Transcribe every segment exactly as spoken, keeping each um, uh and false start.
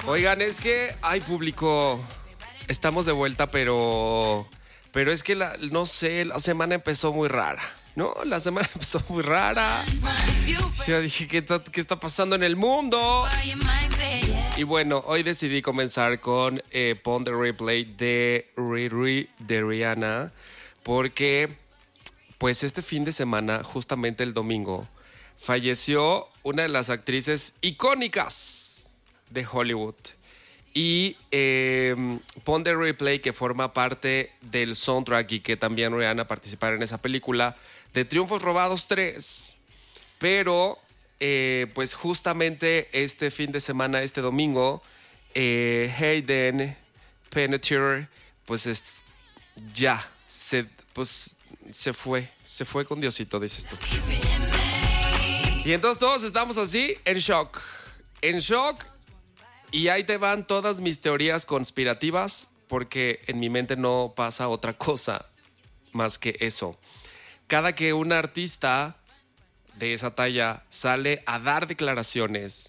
Oigan, es que, ay, público, estamos de vuelta, pero, pero es que, la, no sé, la semana empezó muy rara, ¿no? La semana empezó muy rara. Yo dije, ¿qué está, qué está pasando en el mundo? Y bueno, hoy decidí comenzar con eh, Pon the Replay de Riri de Rihanna, porque, pues, este fin de semana, justamente el domingo, falleció una de las actrices icónicas de Hollywood. Y eh, Pon the Replay, que forma parte del soundtrack y que también Rihanna participara en esa película de Triunfos Robados tres. Pero, eh, pues justamente este fin de semana, este domingo, eh, Hayden Panettiere, pues es, ya, se, pues, se fue, se fue con Diosito, dices tú. Y entonces todos estamos así, en shock, en shock. Y ahí te van todas mis teorías conspirativas, porque en mi mente no pasa otra cosa más que eso. Cada que un artista de esa talla sale a dar declaraciones,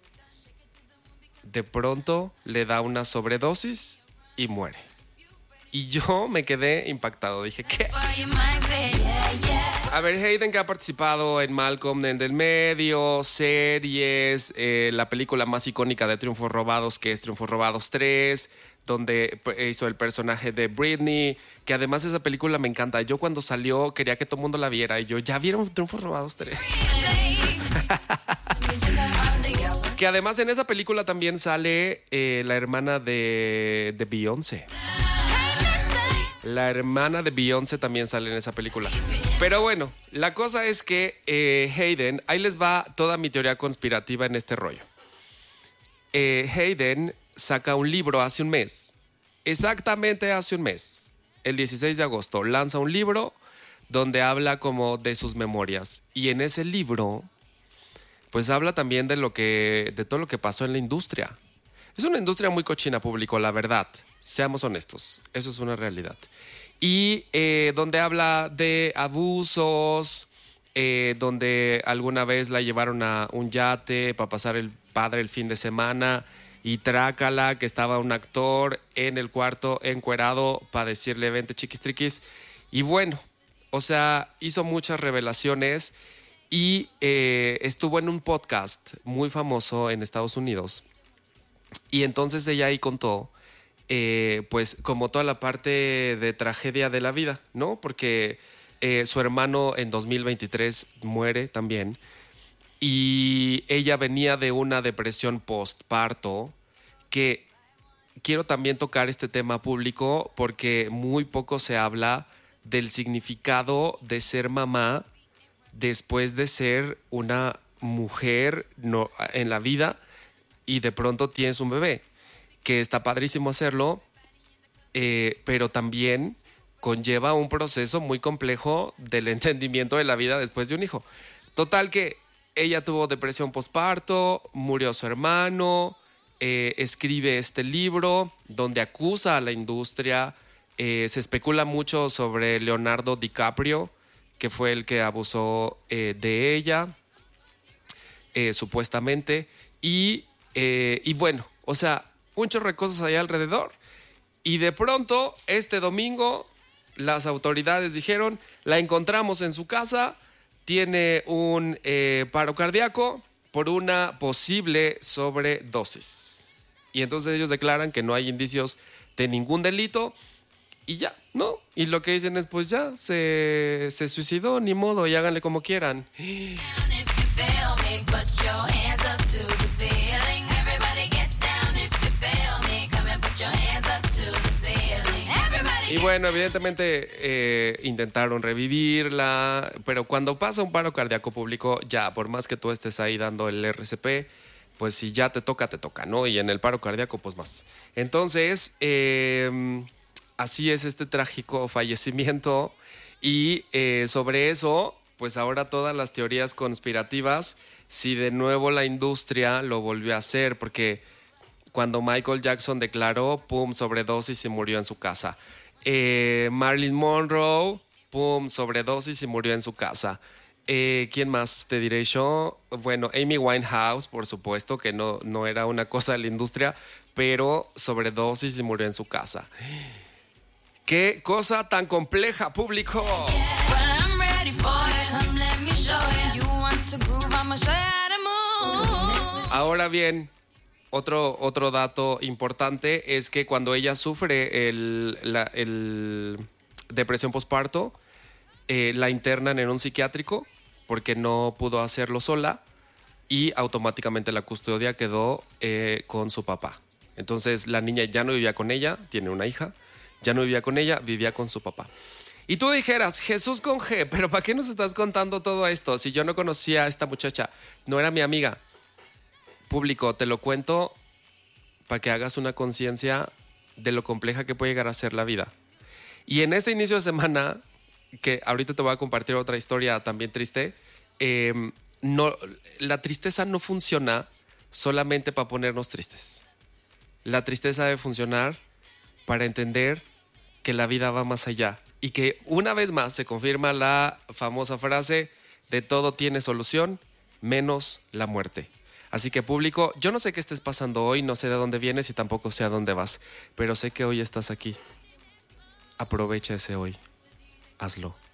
de pronto le da una sobredosis y muere. Y yo me quedé impactado. Dije, ¿qué? A ver, Hayden, que ha participado en Malcolm en del medio, series, eh, la película más icónica de Triunfos Robados, que es Triunfos Robados tres, donde hizo el personaje de Britney, que además esa película me encanta. Yo cuando salió quería que todo el mundo la viera y yo, ¿ya vieron Triunfos Robados tres? Que además en esa película también sale eh, la hermana de, de Beyoncé. La hermana de Beyoncé también sale en esa película. Pero bueno, la cosa es que eh, Hayden, ahí les va toda mi teoría conspirativa en este rollo. Eh, Hayden saca un libro hace un mes, exactamente hace un mes, el dieciséis de agosto, lanza un libro donde habla como de sus memorias. Y en ese libro, pues habla también de lo que, de todo lo que pasó en la industria. Es una industria muy cochina, público, la verdad. Seamos honestos, eso es una realidad. Y eh, donde habla de abusos, eh, donde alguna vez la llevaron a un yate para pasar el padre el fin de semana y trácala, que estaba un actor en el cuarto encuerado para decirle vente chiquis triquis. Y bueno, o sea, hizo muchas revelaciones y eh, estuvo en un podcast muy famoso en Estados Unidos. Y entonces ella ahí contó, eh, pues como toda la parte de tragedia de la vida, ¿no? Porque eh, su hermano en dos mil veintitrés muere también. Y ella venía de una depresión postparto, que quiero también tocar este tema público porque muy poco se habla del significado de ser mamá después de ser una mujer no, en la vida. Y de pronto tienes un bebé, que está padrísimo hacerlo, eh, pero también conlleva un proceso muy complejo del entendimiento de la vida después de un hijo. Total que ella tuvo depresión postparto, murió su hermano, eh, escribe este libro donde acusa a la industria. Eh, se especula mucho sobre Leonardo DiCaprio, que fue el que abusó eh, de ella, eh, supuestamente, y Eh, y bueno, o sea, un chorro de cosas allá alrededor. Y de pronto, este domingo, las autoridades dijeron, la encontramos en su casa, tiene un eh, paro cardíaco por una posible sobredosis. Y entonces ellos declaran que no hay indicios de ningún delito y ya, ¿no? Y lo que dicen es, pues ya, se, se suicidó, ni modo, y háganle como quieran. Y bueno, evidentemente eh, intentaron revivirla, pero cuando pasa un paro cardíaco público, ya, por más que tú estés ahí dando el R C P, pues si ya te toca, te toca, ¿no? Y en el paro cardíaco, pues más. Entonces, eh, así es este trágico fallecimiento. Y eh, sobre eso, pues ahora todas las teorías conspirativas, si de nuevo la industria lo volvió a hacer, porque cuando Michael Jackson declaró, pum, sobredosis y murió en su casa. Eh, Marilyn Monroe, pum, sobredosis y murió en su casa. Eh, ¿Quién más te diré yo? Bueno, Amy Winehouse, por supuesto, que no, no era una cosa de la industria, pero sobredosis y murió en su casa. ¡Qué cosa tan compleja, público! Ahora bien, otro, otro dato importante es que cuando ella sufre el, la el depresión postparto, eh, la internan en un psiquiátrico porque no pudo hacerlo sola y automáticamente la custodia quedó eh, con su papá. Entonces la niña ya no vivía con ella, tiene una hija, ya no vivía con ella, vivía con su papá. Y tú dijeras, Jesús con G, pero ¿para qué nos estás contando todo esto? Si yo no conocía a esta muchacha, no era mi amiga. Público, te lo cuento para que hagas una conciencia de lo compleja que puede llegar a ser la vida. Y en este inicio de semana, que ahorita te voy a compartir otra historia también triste, eh, no, la tristeza no funciona solamente para ponernos tristes. La tristeza debe funcionar para entender que la vida va más allá y que una vez más se confirma la famosa frase de todo tiene solución menos la muerte. Así que, público, yo no sé qué estés pasando hoy, no sé de dónde vienes y tampoco sé a dónde vas, pero sé que hoy estás aquí. Aprovecha ese hoy. Hazlo.